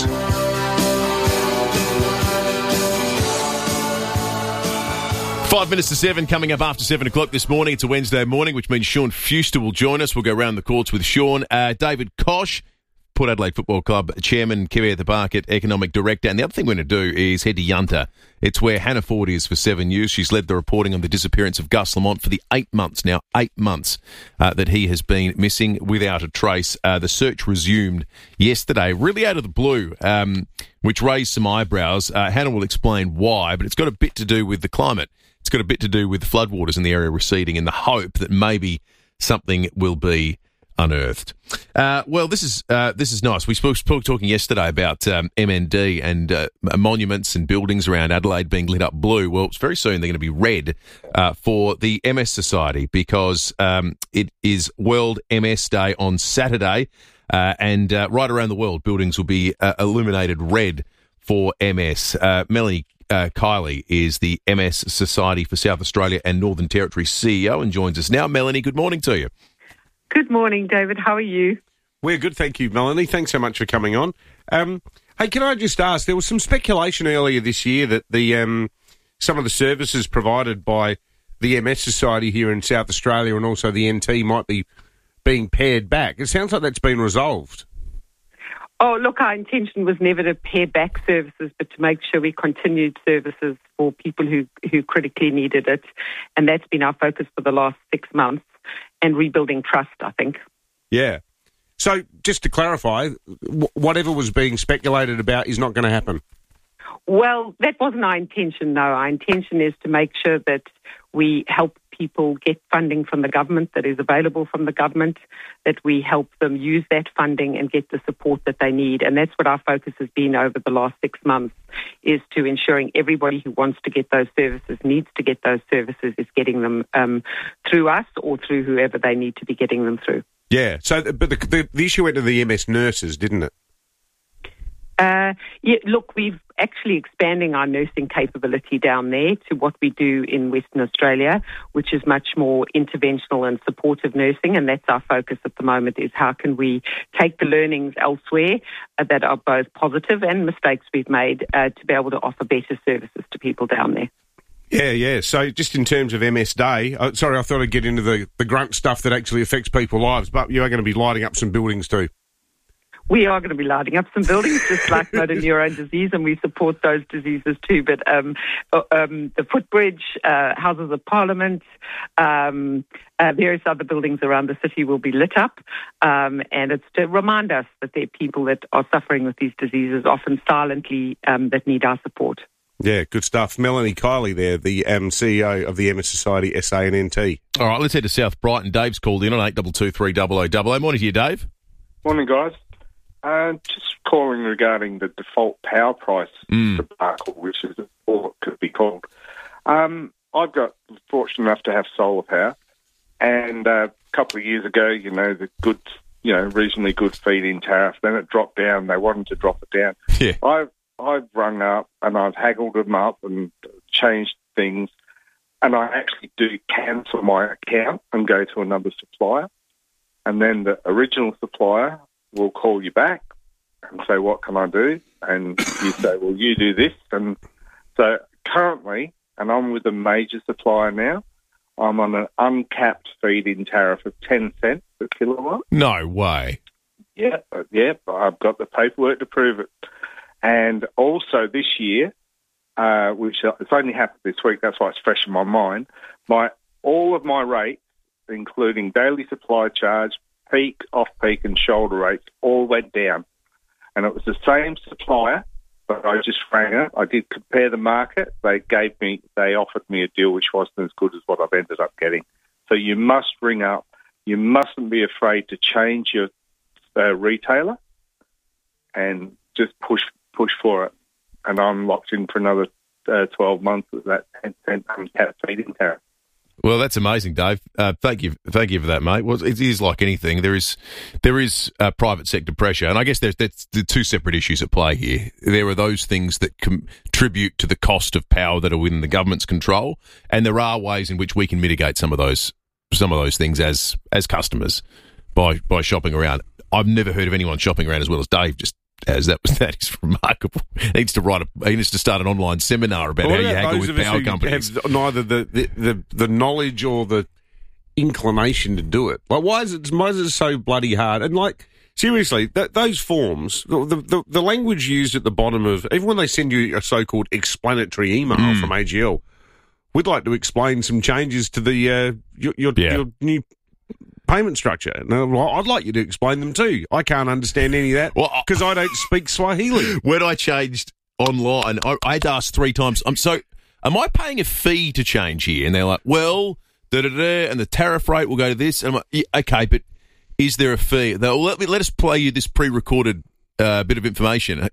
5 minutes to 7, coming up after 7 o'clock this morning. It's a Wednesday morning, which means Sean Fuster will join us. We'll go round the courts with Sean. David Koch, Port Adelaide Football Club Chairman, Kiwi at the Barket Economic Director. And the other thing we're going to do is head to Yunta. It's where Hannah Ford is for 7 years. She's led the reporting on the disappearance of Gus Lamont for the 8 months that he has been missing without a trace. The search resumed yesterday, really out of the blue, which raised some eyebrows. Hannah will explain why, but it's got a bit to do with the climate. It's got a bit to do with the floodwaters in the area receding and the hope that maybe something will be unearthed. Well, this is nice. We spoke talking yesterday about MND and monuments and buildings around Adelaide being lit up blue. Well, it's very soon they're going to be red for the MS Society because it is World MS Day on Saturday, and right around the world, buildings will be illuminated red for MS. Melanie Kiley is the MS Society for South Australia and Northern Territory CEO and joins us now. Melanie, good morning to you. Good morning, David. How are you? We're good, thank you, Melanie. Thanks so much for coming on. Hey, can I just ask, there was some speculation earlier this year that the some of the services provided by the MS Society here in South Australia and also the NT might be being pared back. It sounds like that's been resolved. Oh, look, our intention was never to pare back services, but to make sure we continued services for people who critically needed it. And that's been our focus for the last 6 months. And rebuilding trust, I think. Yeah. So, just to clarify, whatever was being speculated about is not going to happen? Well, that wasn't our intention, no. Our intention is to make sure that we help people get funding from the government that is available from the government, that we help them use that funding and get the support that they need. And that's what our focus has been over the last 6 months, is to ensuring everybody who wants to get those services, needs to get those services, is getting them through us or through whoever they need to be getting them through. Yeah, so but the issue went to the MS nurses, didn't it? Yeah, look, we've actually expanding our nursing capability down there to what we do in Western Australia, which is much more interventional and supportive nursing, and that's our focus at the moment, is how can we take the learnings elsewhere that are both positive and mistakes we've made to be able to offer better services to people down there. Yeah. So just in terms of MS Day, sorry, I thought I'd get into the grunt stuff that actually affects people's lives, but you are going to be lighting up some buildings too. We are going to be lighting up some buildings, just like motor neurone disease, and we support those diseases too. But the footbridge, Houses of Parliament, various other buildings around the city will be lit up. And it's to remind us that there are people that are suffering with these diseases, often silently, that need our support. Yeah, good stuff. Melanie Kiley there, the CEO of the MS Society, SA and NT. All right, let's head to South Brighton. Dave's called in on 8223 0000. Morning to you, Dave. Morning, guys. Just calling regarding the default power price debacle, which is all it could be called. I've got fortunate enough to have solar power, and a couple of years ago, the good, reasonably good feed-in tariff. Then it dropped down. They wanted to drop it down. Yeah. I've rung up and I've haggled them up and changed things, and I actually do cancel my account and go to another supplier, and then the original supplier will call you back and say, what can I do? And you say, well, you do this. And so currently, and I'm with a major supplier now, I'm on an uncapped feed-in tariff of 10 cents per kilowatt. No way. Yeah, I've got the paperwork to prove it. And also this year, which it's only happened this week, that's why it's fresh in my mind, all of my rates, including daily supply charge, peak, off-peak and shoulder rates, all went down. And it was the same supplier, but I just rang it. I did compare the market. They offered me a deal which wasn't as good as what I've ended up getting. So you must ring up. You mustn't be afraid to change your retailer and just push for it. And I'm locked in for another 12 months with that 10 cent uncapped feed-in tariff. Well, that's amazing, Dave. Thank you for that, mate. Well, it is like anything. There is private sector pressure, and I guess that's the two separate issues at play here. There are those things that contribute to the cost of power that are within the government's control, and there are ways in which we can mitigate some of those things as customers by shopping around. I've never heard of anyone shopping around as well as Dave just has. That is remarkable. He needs to start an online seminar about how you haggle with power companies. Have neither the knowledge or the inclination to do it. Like, why is it so bloody hard? And like, seriously, those forms, the language used at the bottom of, even when they send you a so-called explanatory email from AGL, we'd like to explain some changes to the your new payment structure. No, I'd like you to explain them too. I can't understand any of that because I don't speak Swahili. When I changed online, I'd asked 3 times, am I paying a fee to change here? And they're like, well, and the tariff rate will go to this. And I'm like, yeah, okay, but is there a fee? They'll let us play you this pre-recorded bit of information.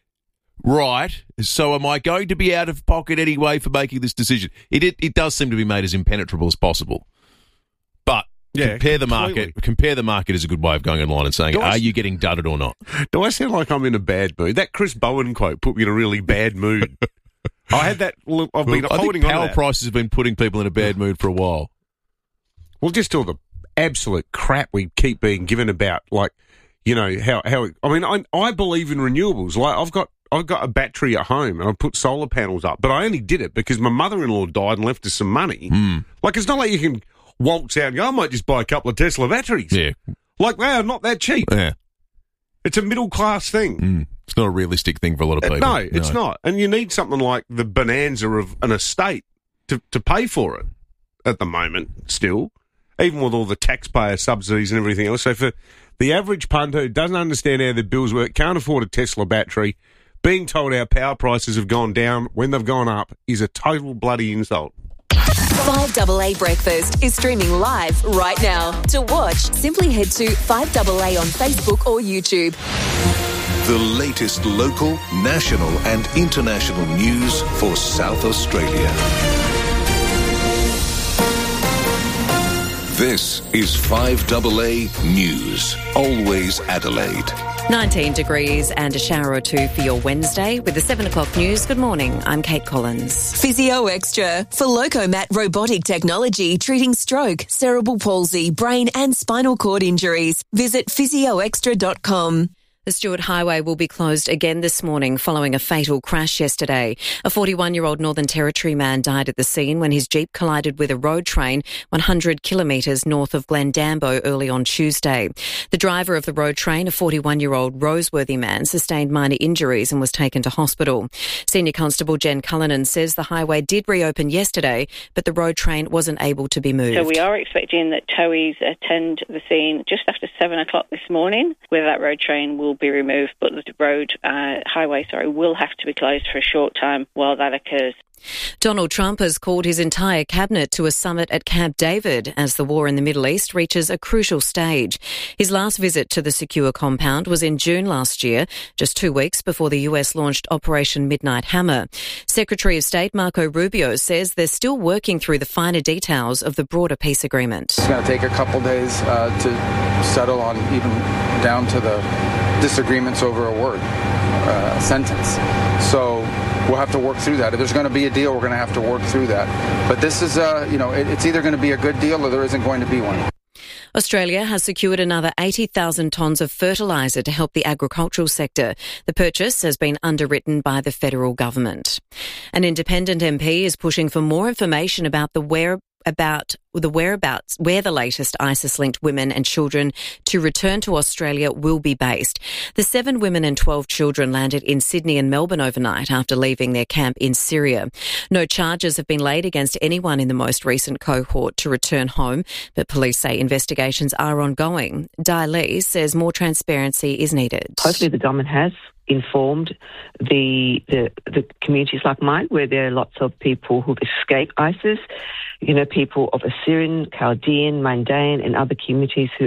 Right. So am I going to be out of pocket anyway for making this decision? It does seem to be made as impenetrable as possible. But compare the market. Compare the market is a good way of going online and saying, are you getting dudded or not? Do I sound like I'm in a bad mood? That Chris Bowen quote put me in a really bad mood. I had that. I think power prices have been putting people in a bad mood for a while. Well, just all the absolute crap we keep being given about, like, you know, how. I mean, I believe in renewables. Like, I've got a battery at home and I put solar panels up, but I only did it because my mother-in-law died and left us some money. Like, it's not like you can waltz out and go, I might just buy a couple of Tesla batteries. Yeah. Like, they are not that cheap. Yeah. It's a middle-class thing. It's not a realistic thing for a lot of people. No, it's not. And you need something like the bonanza of an estate to pay for it at the moment still, even with all the taxpayer subsidies and everything else. So for the average punter who doesn't understand how their bills work, can't afford a Tesla battery, being told our power prices have gone down when they've gone up is a total bloody insult. 5AA Breakfast is streaming live right now. To watch, simply head to 5AA on Facebook or YouTube. The latest local, national and international news for South Australia. This is 5AA News, always Adelaide. 19 degrees and a shower or two for your Wednesday. With the 7 o'clock news, good morning. I'm Kate Collins. Physio Extra for Locomat robotic technology treating stroke, cerebral palsy, brain and spinal cord injuries. Visit physioextra.com. The Stewart Highway will be closed again this morning following a fatal crash yesterday. A 41-year-old Northern Territory man died at the scene when his Jeep collided with a road train 100 kilometres north of Glendambo early on Tuesday. The driver of the road train, a 41-year-old Roseworthy man, sustained minor injuries and was taken to hospital. Senior Constable Jen Cullinan says the highway did reopen yesterday, but the road train wasn't able to be moved. So we are expecting that towies attend the scene just after 7 o'clock this morning, where that road train will be removed, but the highway will have to be closed for a short time while that occurs. Donald Trump has called his entire cabinet to a summit at Camp David as the war in the Middle East reaches a crucial stage. His last visit to the secure compound was in June last year, just 2 weeks before the US launched Operation Midnight Hammer. Secretary of State Marco Rubio says they're still working through the finer details of the broader peace agreement. It's going to take a couple days to settle on, even down to the disagreements over a word, a sentence. So we'll have to work through that. If there's going to be a deal, we're going to have to work through that. But this is, it's either going to be a good deal or there isn't going to be one. Australia has secured another 80,000 tonnes of fertiliser to help the agricultural sector. The purchase has been underwritten by the federal government. An independent MP is pushing for more information about where the latest ISIS-linked women and children to return to Australia will be based. The 7 women and 12 children landed in Sydney and Melbourne overnight after leaving their camp in Syria. No charges have been laid against anyone in the most recent cohort to return home, but police say investigations are ongoing. Di Lee says more transparency is needed. Hopefully the government has informed the communities like mine, where there are lots of people who've escaped ISIS, people of Assyrian, Chaldean, Mandaean and other communities who